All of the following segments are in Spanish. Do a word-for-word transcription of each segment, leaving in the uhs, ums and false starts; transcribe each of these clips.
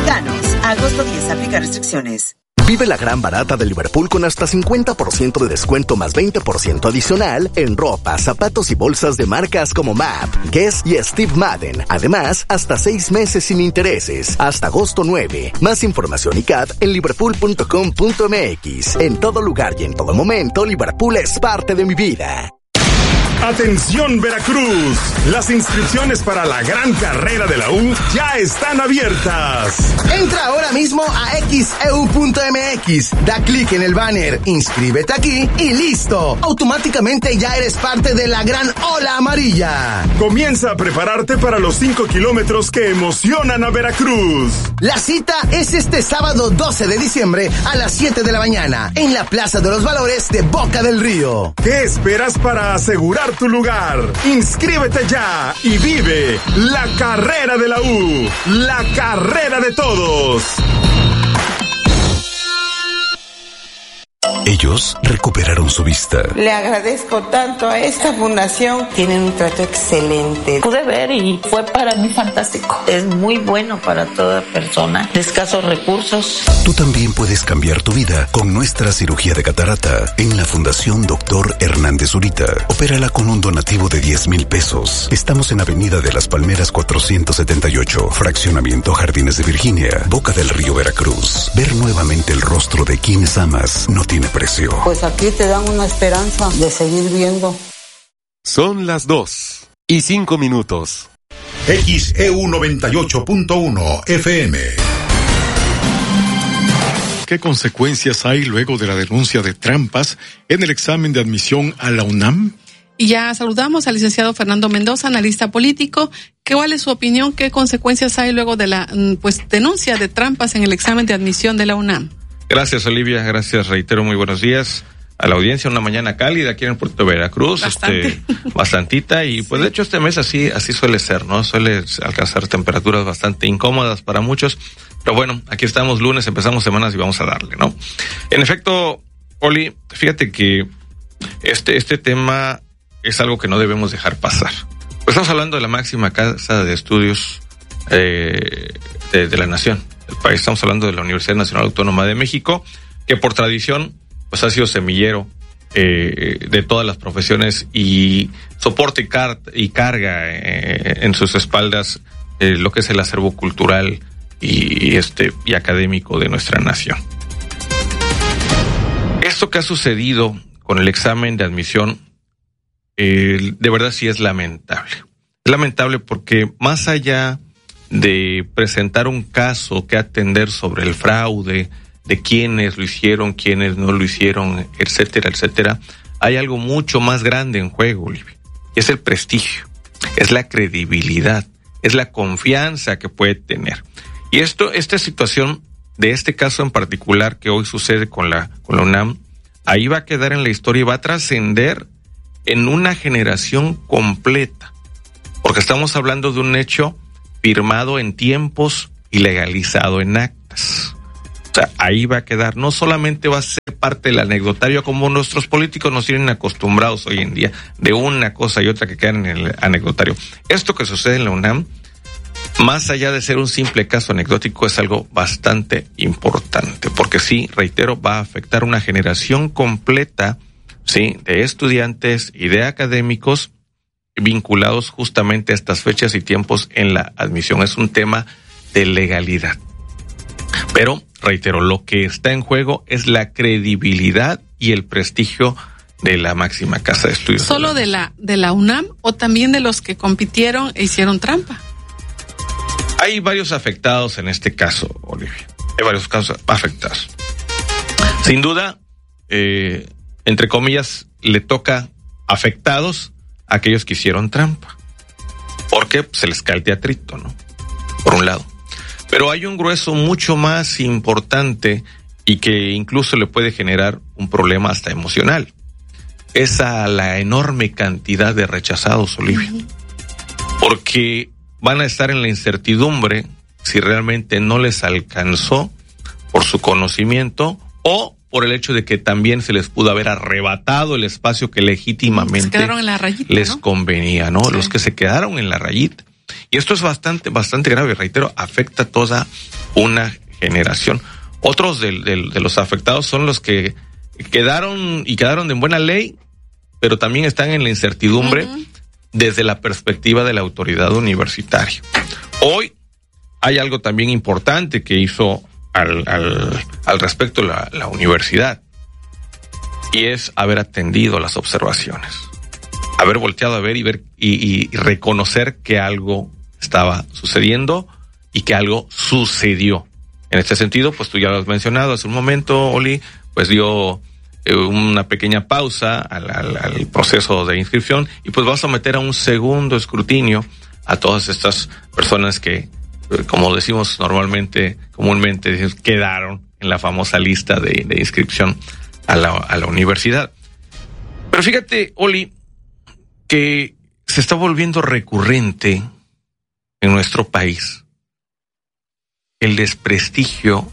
Thanos, agosto diez, aplica restricciones. Vive la gran barata de Liverpool con hasta cincuenta por ciento de descuento más veinte por ciento adicional en ropa, zapatos y bolsas de marcas como Map, Guess y Steve Madden. Además, hasta seis meses sin intereses, hasta agosto nueve. Más información y C A D en liverpool punto com punto m x. En todo lugar y en todo momento, Liverpool es parte de mi vida. Atención Veracruz, las inscripciones para la gran carrera de la U ya están abiertas. Entra ahora mismo a x e u punto m x, da clic en el banner, inscríbete aquí y listo. Automáticamente ya eres parte de la gran ola amarilla. Comienza a prepararte para los cinco kilómetros que emocionan a Veracruz. La cita es este sábado doce de diciembre a las siete de la mañana en la Plaza de los Valores de Boca del Río. ¿Qué esperas para asegurar tu lugar? Inscríbete ya y vive la carrera de la U, la carrera de todos. Ellos recuperaron su vista. Le agradezco tanto a esta fundación. Tienen un trato excelente. Pude ver y fue para mí fantástico. Es muy bueno para toda persona de escasos recursos. Tú también puedes cambiar tu vida con nuestra cirugía de catarata en la Fundación Doctor Hernández Zurita. Opérala con un donativo de diez mil pesos. Estamos en Avenida de las Palmeras cuatrocientos setenta y ocho, Fraccionamiento Jardines de Virginia, Boca del Río, Veracruz. Ver nuevamente el rostro de quienes amas no tiene precio. Pues aquí te dan una esperanza de seguir viendo. Son las dos y cinco minutos. X E U noventa y ocho punto uno F M. ¿Qué consecuencias hay luego de la denuncia de trampas en el examen de admisión a la UNAM? Y ya saludamos al licenciado Fernando Mendoza, analista político. ¿Cuál es su opinión? ¿Qué consecuencias hay luego de la pues denuncia de trampas en el examen de admisión de la UNAM? Gracias, Olivia. Gracias, reitero, muy buenos días a la audiencia. Una mañana cálida aquí en el puerto de Veracruz. Bastante. Este, bastantita. Y pues sí. De hecho este mes así, así suele ser, ¿no? Suele alcanzar temperaturas bastante incómodas para muchos. Pero bueno, aquí estamos lunes, empezamos semanas y vamos a darle, ¿no? En efecto, Oli, fíjate que este, este tema es algo que no debemos dejar pasar. Pues estamos hablando de la máxima casa de estudios eh, de, de la nación. El país. Estamos hablando de la Universidad Nacional Autónoma de México, que por tradición pues ha sido semillero eh, de todas las profesiones y soporte y, car- y carga eh, en sus espaldas eh, lo que es el acervo cultural y, y este y académico de nuestra nación. Esto que ha sucedido con el examen de admisión eh, de verdad sí es lamentable. Es lamentable porque más allá de presentar un caso que atender sobre el fraude, de quiénes lo hicieron, quiénes no lo hicieron, etcétera, etcétera, hay algo mucho más grande en juego, Olivia. Y es el prestigio, es la credibilidad, es la confianza que puede tener. Y esto, esta situación de este caso en particular que hoy sucede con la, con la UNAM, ahí va a quedar en la historia y va a trascender en una generación completa. Porque estamos hablando de un hecho firmado en tiempos y legalizado en actas. O sea, ahí va a quedar. No solamente va a ser parte del anecdotario, como nuestros políticos nos tienen acostumbrados hoy en día, de una cosa y otra que quedan en el anecdotario. Esto que sucede en la UNAM, más allá de ser un simple caso anecdótico, es algo bastante importante, porque sí, reitero, va a afectar una generación completa, sí, de estudiantes y de académicos vinculados justamente a estas fechas y tiempos en la admisión. Es un tema de legalidad. Pero, reitero, lo que está en juego es la credibilidad y el prestigio de la máxima casa de estudios. ¿Solo de la, de la UNAM o también de los que compitieron e hicieron trampa? Hay varios afectados en este caso, Olivia. Hay varios casos afectados. Sin duda, eh, entre comillas, le toca afectados a aquellos que hicieron trampa. Porque se les cae el teatrito, ¿no? Por un lado. Pero hay un grueso mucho más importante y que incluso le puede generar un problema hasta emocional. Es a la enorme cantidad de rechazados, Olivia. Porque van a estar en la incertidumbre si realmente no les alcanzó por su conocimiento o por el hecho de que también se les pudo haber arrebatado el espacio que legítimamente se quedaron en la rayita, les ¿no? convenía, ¿no? Sí. Los que se quedaron en la rayita. Y esto es bastante, bastante grave, reitero, afecta toda una generación. Otros de, de, de los afectados son los que quedaron y quedaron en buena ley, pero también están en la incertidumbre uh-huh. desde la perspectiva de la autoridad universitaria. Hoy hay algo también importante que hizo al, al, al respecto la, la universidad, y es haber atendido las observaciones, haber volteado a ver y ver y, y reconocer que algo estaba sucediendo y que algo sucedió. En este sentido, pues tú ya lo has mencionado hace un momento, Oli, pues dio eh, una pequeña pausa al, al, al proceso de inscripción, y pues va a someter a un segundo escrutinio a todas estas personas que, como decimos normalmente, comúnmente, quedaron en la famosa lista de, de inscripción a la, a la universidad. Pero fíjate, Oli, que se está volviendo recurrente en nuestro país el desprestigio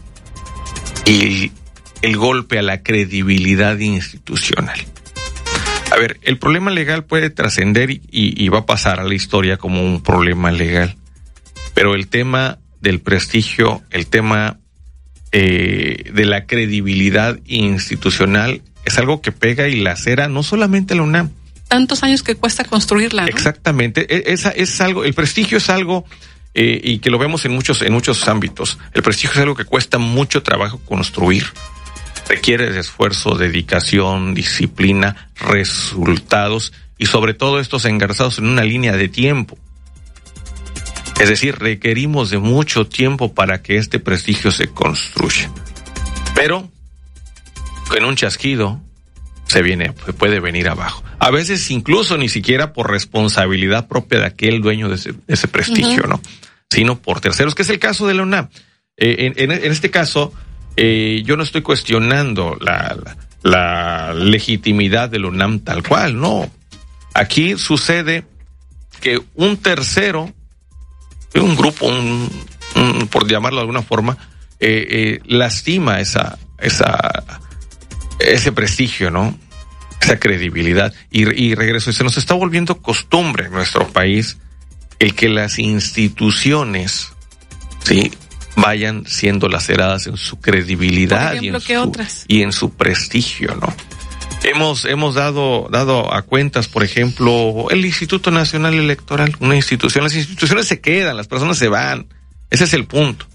y el golpe a la credibilidad institucional. A ver, el problema legal puede trascender y, y va a pasar a la historia como un problema legal, pero el tema del prestigio, el tema eh, de la credibilidad institucional es algo que pega y lacera no solamente a la UNAM. Tantos años que cuesta construirla, ¿no? Exactamente, es, es algo, el prestigio es algo eh, y que lo vemos en muchos en muchos ámbitos. El prestigio es algo que cuesta mucho trabajo construir. Requiere de esfuerzo, dedicación, disciplina, resultados y sobre todo estos engarzados en una línea de tiempo. Es decir, requerimos de mucho tiempo para que este prestigio se construya. Pero en un chasquido se viene, se puede venir abajo. A veces incluso ni siquiera por responsabilidad propia de aquel dueño de ese, de ese prestigio, uh-huh. ¿no? Sino por terceros, que es el caso de la UNAM. Eh, en, en, en este caso, eh, yo no estoy cuestionando la, la, la legitimidad de la UNAM tal cual, no. Aquí sucede que un tercero, un grupo, un, un, por llamarlo de alguna forma, eh, eh, lastima esa, esa, ese prestigio, ¿no? Esa credibilidad. Y, y regreso, y se nos está volviendo costumbre en nuestro país el que las instituciones, ¿sí?, vayan siendo laceradas en su credibilidad Por ejemplo, y, en su, otras? y en su prestigio, ¿no? Hemos, hemos dado, dado a cuentas, por ejemplo, el Instituto Nacional Electoral, una institución, las instituciones se quedan, las personas se van. Ese es el punto.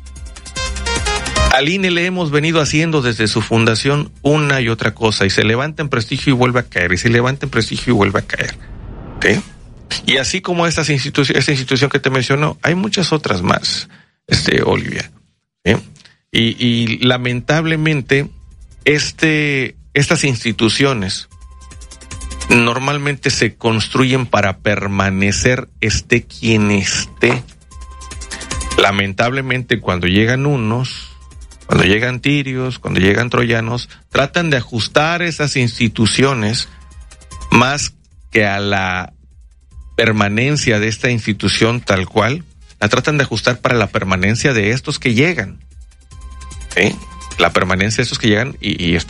Al I N E le hemos venido haciendo desde su fundación una y otra cosa, y se levanta en prestigio y vuelve a caer, y se levanta en prestigio y vuelve a caer. ¿Sí? Y así como estas instituciones, esta institución que te menciono, hay muchas otras más, este, Olivia. ¿Sí? Y, y lamentablemente, este, estas instituciones normalmente se construyen para permanecer, esté quien esté. Lamentablemente, cuando llegan unos, cuando llegan tirios, cuando llegan troyanos, tratan de ajustar esas instituciones más que a la permanencia de esta institución tal cual, la tratan de ajustar para la permanencia de estos que llegan. ¿Sí? La permanencia de estos que llegan y, y están